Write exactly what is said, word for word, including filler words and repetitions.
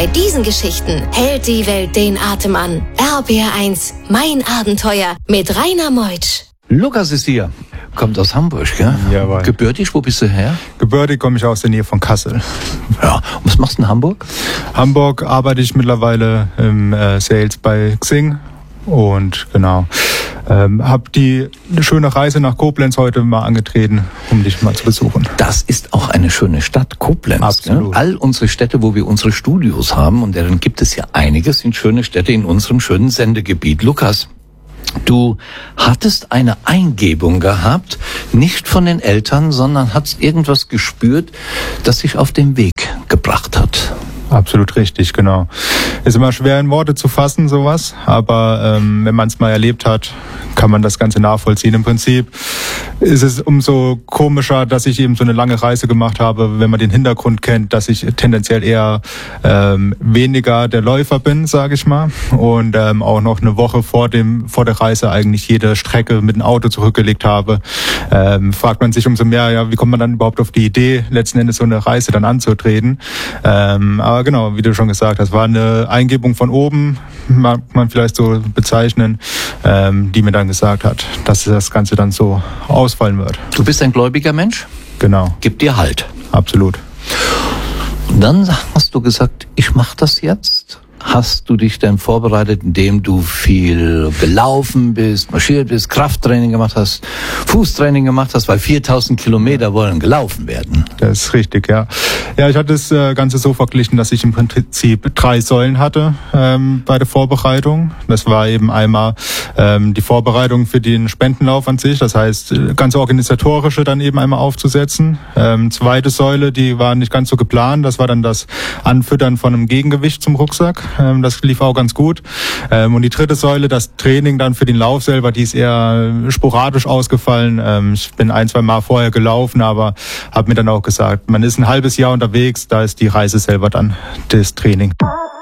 Bei diesen Geschichten hält die Welt den Atem an. R B R eins, mein Abenteuer mit Rainer Meutsch. Lukas ist hier, kommt aus Hamburg, gell? Jawohl. Gebürtig, wo bist du her? Gebürtig komme ich aus der Nähe von Kassel. Ja, und was machst du in Hamburg? Hamburg arbeite ich mittlerweile im äh, Sales bei Xing und genau, ähm, habe die eine schöne Reise nach Koblenz heute mal angetreten, um dich mal zu besuchen. Das ist auch eine schöne Stadt, Koblenz. Absolut. Gell? All unsere Städte, wo wir unsere Studios haben, und darin gibt es ja einiges, sind schöne Städte in unserem schönen Sendegebiet. Lukas, du hattest eine Eingebung gehabt, nicht von den Eltern, sondern hast irgendwas gespürt, das dich auf den Weg gebracht hat. Absolut richtig, genau. Ist immer schwer in Worte zu fassen, sowas, aber ähm, wenn man es mal erlebt hat, kann man das Ganze nachvollziehen. Im Prinzip ist es umso komischer, dass ich eben so eine lange Reise gemacht habe, wenn man den Hintergrund kennt, dass ich tendenziell eher ähm, weniger der Läufer bin, sage ich mal, und ähm, auch noch eine Woche vor dem vor der Reise eigentlich jede Strecke mit dem Auto zurückgelegt habe. Ähm, fragt man sich umso mehr, ja, wie kommt man dann überhaupt auf die Idee, letzten Endes so eine Reise dann anzutreten? Ähm, aber genau, wie du schon gesagt hast, war eine Eingebung von oben, mag man vielleicht so bezeichnen, ähm, die mir dann gesagt hat, dass das Ganze dann so ausfallen wird. Du bist ein gläubiger Mensch? Genau. Gib dir Halt. Absolut. Und dann hast du gesagt, ich mache das jetzt. Hast du dich denn vorbereitet, indem du viel gelaufen bist, marschiert bist, Krafttraining gemacht hast, Fußtraining gemacht hast, weil viertausend Kilometer wollen gelaufen werden? Das ist richtig, ja. Ja, ich hatte das äh, Ganze so verglichen, dass ich im Prinzip drei Säulen hatte ähm, bei der Vorbereitung. Das war eben einmal ähm, die Vorbereitung für den Spendenlauf an sich, das heißt, äh, ganze organisatorische dann eben einmal aufzusetzen. Ähm, zweite Säule, die war nicht ganz so geplant, das war dann das Anfüttern von einem Gegengewicht zum Rucksack. Das lief auch ganz gut. Und die dritte Säule, das Training dann für den Lauf selber, die ist eher sporadisch ausgefallen. Ich bin ein, zwei Mal vorher gelaufen, aber habe mir dann auch gesagt, man ist ein halbes Jahr unterwegs, da ist die Reise selber dann das Training.